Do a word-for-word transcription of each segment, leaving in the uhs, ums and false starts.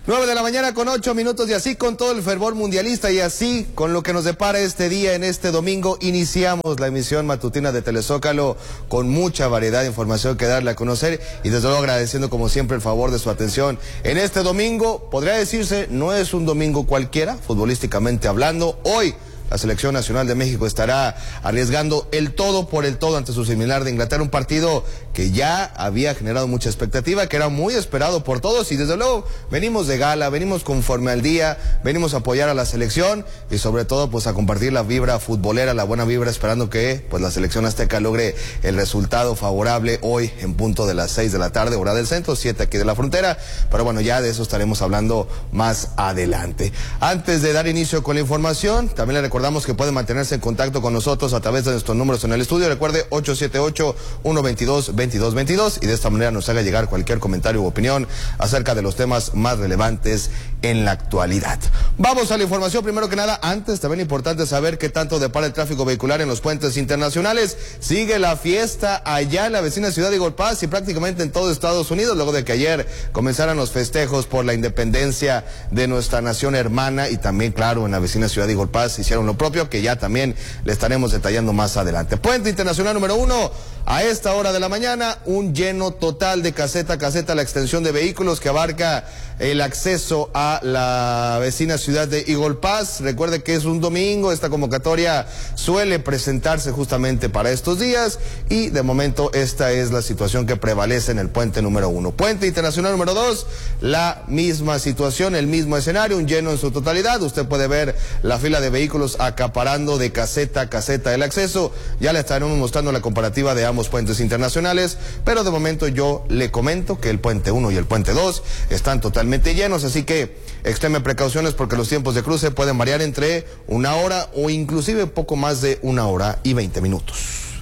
nueve de la mañana con ocho minutos y así con todo el fervor mundialista y así con lo que nos depara este día, en este domingo, iniciamos la emisión matutina de Telezócalo con mucha variedad de información que darle a conocer y desde luego agradeciendo como siempre el favor de su atención. En este domingo, podría decirse, no es un domingo cualquiera, futbolísticamente hablando. Hoy la Selección Nacional de México estará arriesgando el todo por el todo ante su similar de Inglaterra, un partido que ya había generado mucha expectativa, que era muy esperado por todos y desde luego venimos de gala, venimos conforme al día, venimos a apoyar a la selección y sobre todo pues a compartir la vibra futbolera, la buena vibra, esperando que pues la selección azteca logre el resultado favorable hoy en punto de las seis de la tarde, hora del centro, siete aquí de la frontera, pero bueno, ya de eso estaremos hablando más adelante. Antes de dar inicio con la información, también le recuerdo Recordamos que pueden mantenerse en contacto con nosotros a través de nuestros números en el estudio. Recuerde ocho siete ocho, uno dos dos, dos dos dos dos y de esta manera nos haga llegar cualquier comentario u opinión acerca de los temas más relevantes en la actualidad. Vamos a la información. Primero que nada, antes también importante saber qué tanto depara el tráfico vehicular en los puentes internacionales. Sigue la fiesta allá en la vecina ciudad de Eagle Pass y prácticamente en todo Estados Unidos, luego de que ayer comenzaran los festejos por la independencia de nuestra nación hermana y también, claro, en la vecina ciudad de Eagle Pass hicieron lo propio, que ya también le estaremos detallando más adelante. Puente Internacional número uno, a esta hora de la mañana, un lleno total de caseta a caseta, la extensión de vehículos que abarca el acceso a la vecina ciudad de Eagle Pass. Recuerde que es un domingo, esta convocatoria suele presentarse justamente para estos días y de momento esta es la situación que prevalece en el puente número uno. Puente Internacional número dos, la misma situación, el mismo escenario, un lleno en su totalidad. Usted puede ver la fila de vehículos acaparando de caseta a caseta el acceso. Ya le estaremos mostrando la comparativa de ambos puentes internacionales, pero de momento yo le comento que el puente uno y el puente dos están totalmente llenos, así que extreme precauciones porque los tiempos de cruce pueden variar entre una hora o inclusive poco más de una hora y veinte minutos.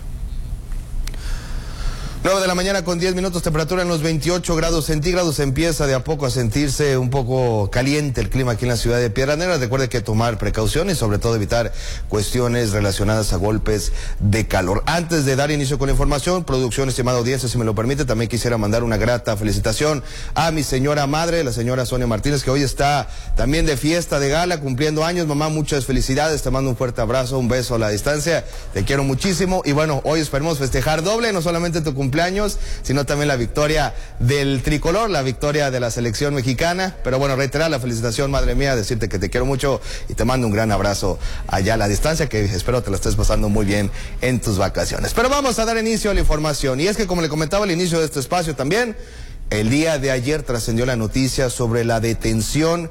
nueve de la mañana con diez minutos, temperatura en los veintiocho grados centígrados. Empieza de a poco a sentirse un poco caliente el clima aquí en la ciudad de Piedras Negras. Recuerde que tomar precauciones, sobre todo evitar cuestiones relacionadas a golpes de calor. Antes de dar inicio con la información, producción, estimada audiencia, si me lo permite, también quisiera mandar una grata felicitación a mi señora madre, la señora Sonia Martínez, que hoy está también de fiesta, de gala, cumpliendo años. Mamá, muchas felicidades, te mando un fuerte abrazo, un beso a la distancia, te quiero muchísimo y bueno, hoy esperemos festejar doble, no solamente tu cumpleaños, cumpleaños, sino también la victoria del tricolor, la victoria de la selección mexicana. Pero bueno, reiterar la felicitación, madre mía, decirte que te quiero mucho y te mando un gran abrazo allá a la distancia, que espero te la estés pasando muy bien en tus vacaciones. Pero vamos a dar inicio a la información, y es que, como le comentaba al inicio de este espacio también, el día de ayer trascendió la noticia sobre la detención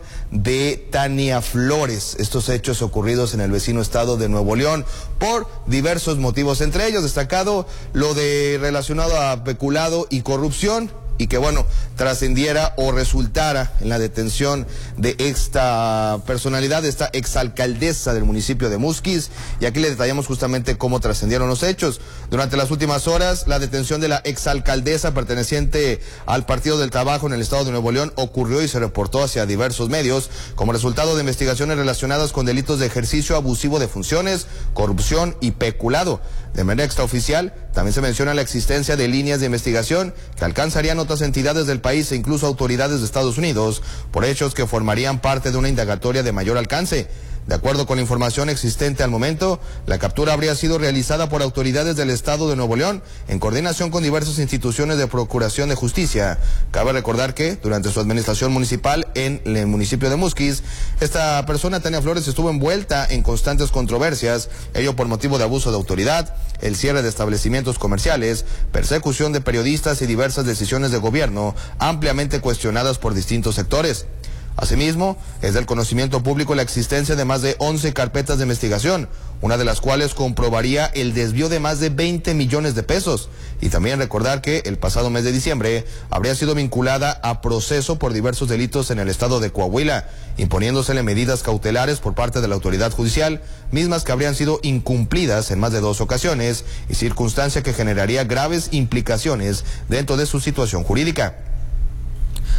de Tania Flores. Estos hechos ocurridos en el vecino estado de Nuevo León por diversos motivos, entre ellos destacado lo de relacionado a peculado y corrupción, y que bueno, trascendiera o resultara en la detención de esta personalidad, de esta exalcaldesa del municipio de Musquis, y aquí le detallamos justamente cómo trascendieron los hechos. Durante las últimas horas, la detención de la exalcaldesa perteneciente al Partido del Trabajo en el estado de Nuevo León ocurrió y se reportó hacia diversos medios como resultado de investigaciones relacionadas con delitos de ejercicio abusivo de funciones, corrupción y peculado. De manera extraoficial, también se menciona la existencia de líneas de investigación que alcanzarían otras entidades del país e incluso autoridades de Estados Unidos por hechos que formarían parte de una indagatoria de mayor alcance. De acuerdo con la información existente al momento, la captura habría sido realizada por autoridades del estado de Nuevo León en coordinación con diversas instituciones de procuración de justicia. Cabe recordar que durante su administración municipal en el municipio de Musquis, esta persona, Tania Flores, estuvo envuelta en constantes controversias, ello por motivo de abuso de autoridad, el cierre de establecimientos comerciales, persecución de periodistas y diversas decisiones de gobierno ampliamente cuestionadas por distintos sectores. Asimismo, es del conocimiento público la existencia de más de once carpetas de investigación, una de las cuales comprobaría el desvío de más de veinte millones de pesos. Y también recordar que el pasado mes de diciembre habría sido vinculada a proceso por diversos delitos en el estado de Coahuila, imponiéndosele medidas cautelares por parte de la autoridad judicial, mismas que habrían sido incumplidas en más de dos ocasiones, y circunstancia que generaría graves implicaciones dentro de su situación jurídica.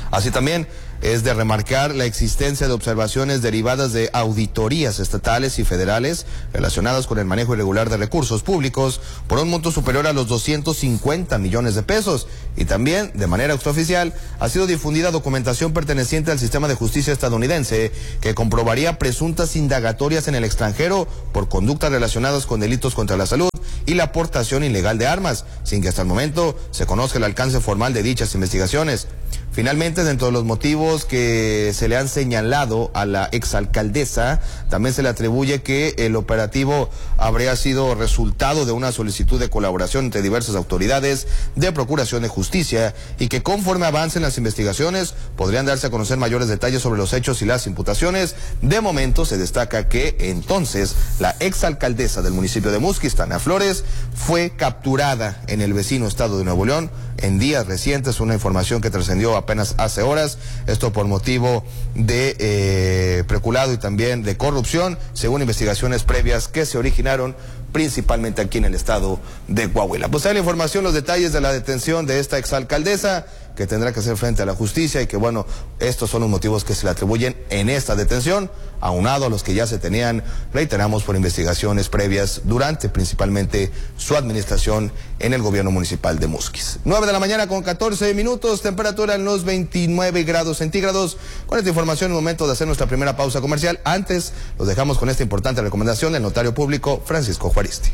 Así también es de remarcar la existencia de observaciones derivadas de auditorías estatales y federales relacionadas con el manejo irregular de recursos públicos por un monto superior a los doscientos cincuenta millones de pesos. Y también, de manera extraoficial, ha sido difundida documentación perteneciente al sistema de justicia estadounidense que comprobaría presuntas indagatorias en el extranjero por conductas relacionadas con delitos contra la salud y la aportación ilegal de armas, sin que hasta el momento se conozca el alcance formal de dichas investigaciones. Finalmente, dentro de los motivos que se le han señalado a la exalcaldesa, también se le atribuye que el operativo habría sido resultado de una solicitud de colaboración entre diversas autoridades de Procuración de Justicia y que conforme avancen las investigaciones podrían darse a conocer mayores detalles sobre los hechos y las imputaciones. De momento se destaca que entonces la exalcaldesa del municipio de Musquis, Tania Flores, fue capturada en el vecino estado de Nuevo León en días recientes, una información que trascendió apenas hace horas, esto por motivo de eh, peculado y también de corrupción, según investigaciones previas que se originaron principalmente aquí en el estado de Coahuila. Pues hay la información, los detalles de la detención de esta exalcaldesa, que tendrá que hacer frente a la justicia y que, bueno, estos son los motivos que se le atribuyen en esta detención, aunado a los que ya se tenían, reiteramos, por investigaciones previas durante principalmente su administración en el gobierno municipal de Musquis. nueve de la mañana con catorce minutos, temperatura en los veintinueve grados centígrados. Con esta información, es momento de hacer nuestra primera pausa comercial. Antes, los dejamos con esta importante recomendación del notario público Francisco Juaristi.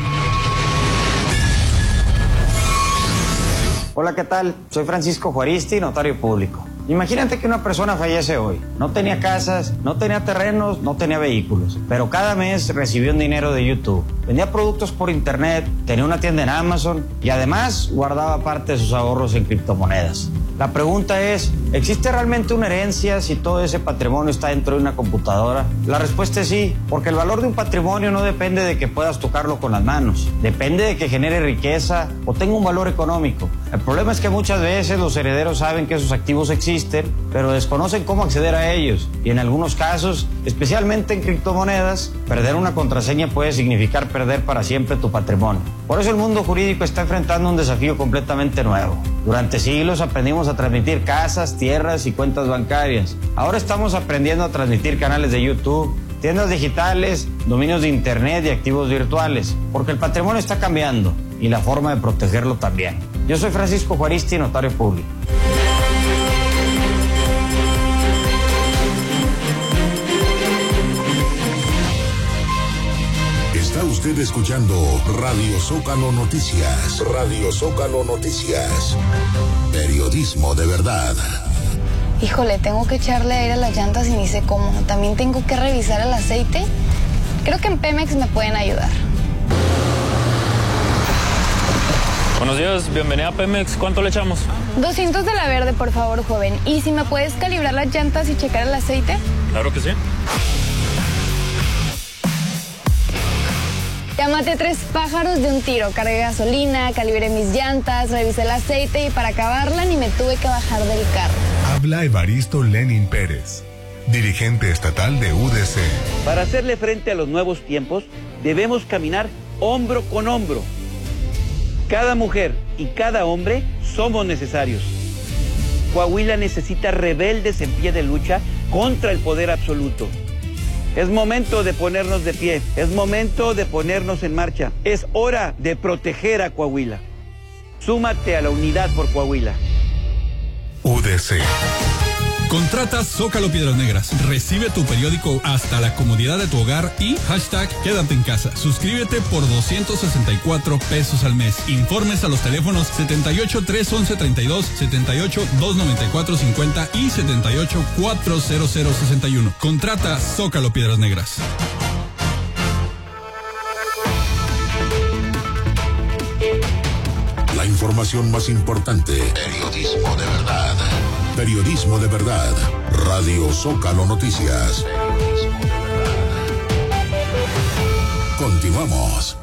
Hola, ¿qué tal? Soy Francisco Juaristi, notario público. Imagínate que una persona fallece hoy. No tenía casas, no tenía terrenos, no tenía vehículos, pero cada mes recibió un dinero de YouTube. Vendía productos por internet, tenía una tienda en Amazon y además guardaba parte de sus ahorros en criptomonedas. La pregunta es, ¿existe realmente una herencia si todo ese patrimonio está dentro de una computadora? La respuesta es sí, porque el valor de un patrimonio no depende de que puedas tocarlo con las manos. Depende de que genere riqueza o tenga un valor económico. El problema es que muchas veces los herederos saben que esos activos existen, pero desconocen cómo acceder a ellos. Y en algunos casos, especialmente en criptomonedas, perder una contraseña puede significar perder para siempre tu patrimonio. Por eso el mundo jurídico está enfrentando un desafío completamente nuevo. Durante siglos aprendimos a transmitir casas, tierras y cuentas bancarias. Ahora estamos aprendiendo a transmitir canales de YouTube, tiendas digitales, dominios de internet y activos virtuales, porque el patrimonio está cambiando y la forma de protegerlo también. Yo soy Francisco Juaristi, notario público. Está usted escuchando Radio Zócalo Noticias. Radio Zócalo Noticias. Periodismo de verdad. Híjole, tengo que echarle aire a las llantas y ni sé cómo. También tengo que revisar el aceite. Creo que en Pemex me pueden ayudar. Buenos días, bienvenida a Pemex. ¿Cuánto le echamos? doscientos de la verde, por favor, joven. ¿Y si me puedes calibrar las llantas y checar el aceite? Claro que sí. Ya maté tres pájaros de un tiro. Cargué gasolina, calibré mis llantas, revisé el aceite y para acabarla ni me tuve que bajar del carro. Habla Evaristo Lenin Pérez, dirigente estatal de U D C. Para hacerle frente a los nuevos tiempos, debemos caminar hombro con hombro. Cada mujer y cada hombre somos necesarios. Coahuila necesita rebeldes en pie de lucha contra el poder absoluto. Es momento de ponernos de pie, es momento de ponernos en marcha. Es hora de proteger a Coahuila. Súmate a la unidad por Coahuila. U D C. Contrata Zócalo Piedras Negras. Recibe tu periódico hasta la comodidad de tu hogar y hashtag quédate en casa. Suscríbete por doscientos sesenta y cuatro pesos al mes. Informes a los teléfonos setenta y ocho, tres once, treinta y dos, setenta y ocho, dos noventa y cuatro, cincuenta y setenta y ocho, cuatrocientos sesenta y uno. Contrata Zócalo Piedras Negras. La información más importante. Periodismo de verdad. Periodismo de verdad. Radio Zócalo Noticias. Continuamos.